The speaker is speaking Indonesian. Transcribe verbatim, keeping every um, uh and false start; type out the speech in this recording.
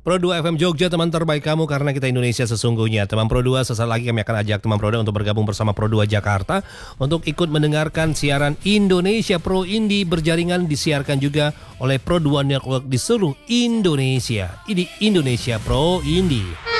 Pro dua F M Jogja, teman terbaik kamu karena kita Indonesia sesungguhnya. Teman Pro dua, sesaat lagi kami akan ajak teman Pro dua untuk bergabung bersama Pro dua Jakarta untuk ikut mendengarkan siaran Indonesia Pro Indie berjaringan, disiarkan juga oleh Pro dua Network di seluruh Indonesia. Ini Indonesia Pro Indie.